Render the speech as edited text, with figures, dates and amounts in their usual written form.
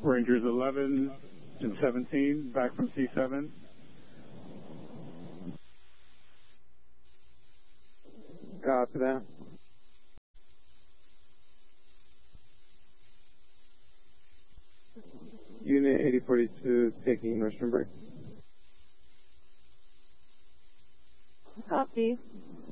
Rangers 11 and 17, back from C7. Copy that. Unit 8042 taking Northern break. Copy.